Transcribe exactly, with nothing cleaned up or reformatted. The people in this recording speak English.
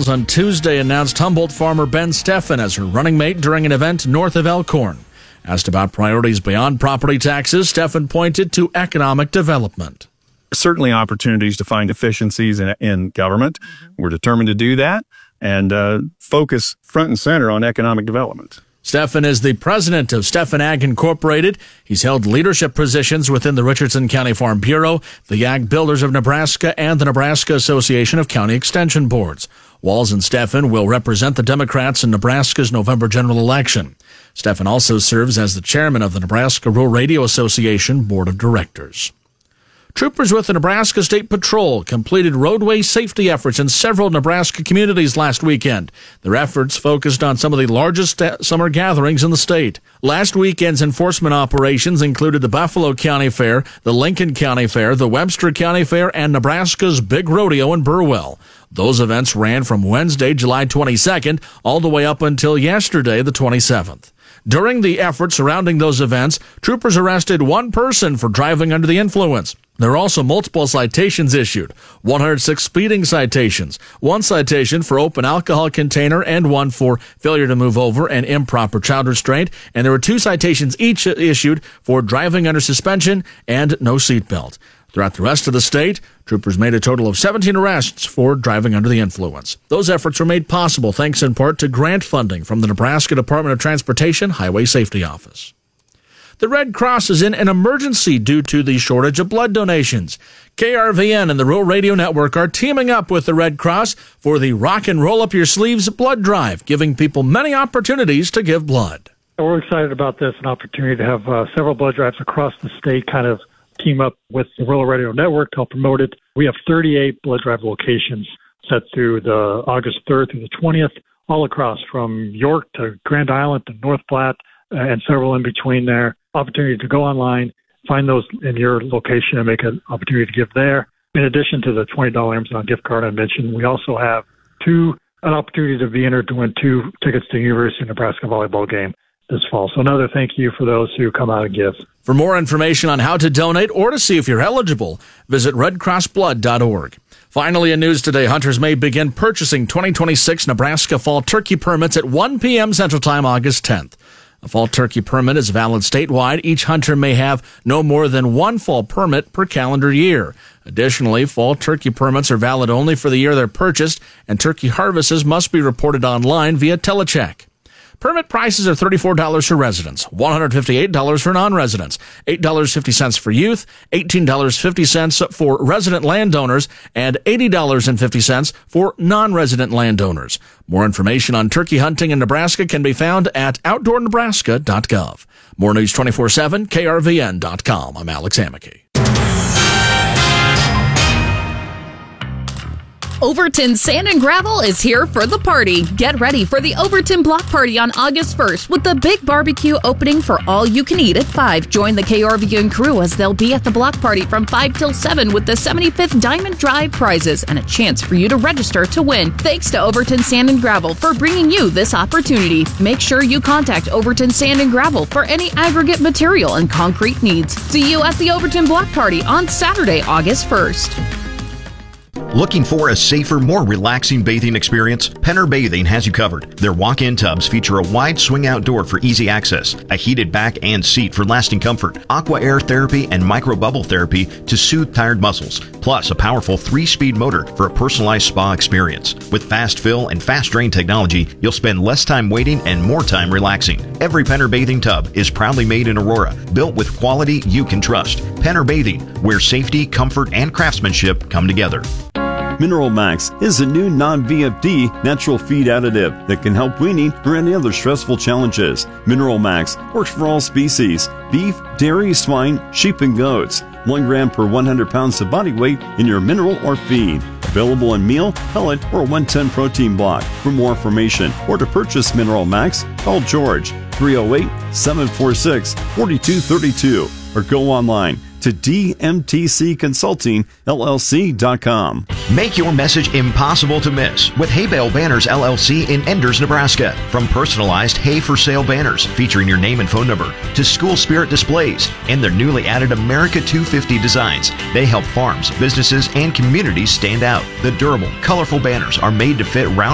on Tuesday announced Humboldt farmer Ben Steffen as her running mate during an event north of Elkhorn. Asked about priorities beyond property taxes, Steffen pointed to economic development. Certainly opportunities to find efficiencies in, in government. Mm-hmm. We're determined to do that and uh, focus front and center on economic development. Steffen is the president of Steffen Ag Incorporated. He's held leadership positions within the Richardson County Farm Bureau, the Ag Builders of Nebraska, and the Nebraska Association of County Extension Boards. Walz and Steffen will represent the Democrats in Nebraska's November general election. Steffen also serves as the chairman of the Nebraska Rural Radio Association Board of Directors. Troopers with the Nebraska State Patrol completed roadway safety efforts in several Nebraska communities last weekend. Their efforts focused on some of the largest summer gatherings in the state. Last weekend's enforcement operations included the Buffalo County Fair, the Lincoln County Fair, the Webster County Fair, and Nebraska's Big Rodeo in Burwell. Those events ran from Wednesday, July twenty-second, all the way up until yesterday, the twenty-seventh. During the effort surrounding those events, troopers arrested one person for driving under the influence. There are also multiple citations issued, one hundred six speeding citations, one citation for open alcohol container, and one for failure to move over and improper child restraint. And there were two citations each issued for driving under suspension and no seatbelt. Throughout the rest of the state, troopers made a total of seventeen arrests for driving under the influence. Those efforts were made possible thanks in part to grant funding from the Nebraska Department of Transportation Highway Safety Office. The Red Cross is in an emergency due to the shortage of blood donations. K R V N and the Rural Radio Network are teaming up with the Red Cross for the Rock and Roll Up Your Sleeves blood drive, giving people many opportunities to give blood. We're excited about this, an opportunity to have uh, several blood drives across the state kind of team up with the Rural Radio Network to help promote it. We have thirty-eight blood drive locations set through the August third through the twentieth, all across from York to Grand Island to North Platte uh, and several in between there. Opportunity to go online, find those in your location and make an opportunity to give there. In addition to the twenty dollars Amazon gift card I mentioned, we also have two an opportunity to be entered to win two tickets to the University of Nebraska volleyball game this fall. So another thank you for those who come out and give. For more information on how to donate or to see if you're eligible, visit red cross blood dot org. Finally, in news today, hunters may begin purchasing twenty twenty-six Nebraska fall turkey permits at one p.m. Central Time, August tenth. A fall turkey permit is valid statewide. Each hunter may have no more than one fall permit per calendar year. Additionally, fall turkey permits are valid only for the year they're purchased, and turkey harvests must be reported online via telecheck. Permit prices are thirty-four dollars for residents, one hundred fifty-eight dollars for non-residents, eight dollars and fifty cents for youth, eighteen dollars and fifty cents for resident landowners, and eighty dollars and fifty cents for non-resident landowners. More information on turkey hunting in Nebraska can be found at outdoor nebraska dot gov. More news twenty-four seven, K R V N dot com. I'm Alex Hammaky. Overton Sand and Gravel is here for the party. Get ready for the Overton Block Party on August first with the big barbecue opening for all you can eat at five. Join the K R V N crew as they'll be at the block party from five till seven with the seventy-fifth Diamond Drive prizes and a chance for you to register to win. Thanks to Overton Sand and Gravel for bringing you this opportunity. Make sure you contact Overton Sand and Gravel for any aggregate material and concrete needs. See you at the Overton Block Party on Saturday, August first. Looking for a safer, more relaxing bathing experience? Penner Bathing has you covered. Their walk-in tubs feature a wide swing-out door for easy access, a heated back and seat for lasting comfort, aqua air therapy and microbubble therapy to soothe tired muscles, plus a powerful three-speed motor for a personalized spa experience. With fast fill and fast drain technology, you'll spend less time waiting and more time relaxing. Every Penner Bathing tub is proudly made in Aurora, built with quality you can trust. Penner Bathing, where safety, comfort, and craftsmanship come together. Mineral Max is a new non-V F D natural feed additive that can help weaning or any other stressful challenges. Mineral Max works for all species: beef, dairy, swine, sheep, and goats. One gram per one hundred pounds of body weight in your mineral or feed. Available in meal, pellet, or one ten protein block. For more information or to purchase Mineral Max, call George three oh eight, seven four six, four two three two or go online to D M T C Consulting L L C dot com. Make your message impossible to miss with Hay Bale Banners L L C in Enders, Nebraska. From personalized hay for sale banners featuring your name and phone number to school spirit displays and their newly added America two fifty designs, they help farms, businesses, and communities stand out. The durable, colorful banners are made to fit round